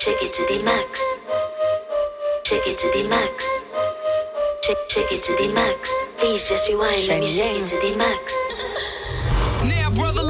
shake it to the max. Shake it to the max. Shake it to the max. Please just rewind. Let me shake it to the max.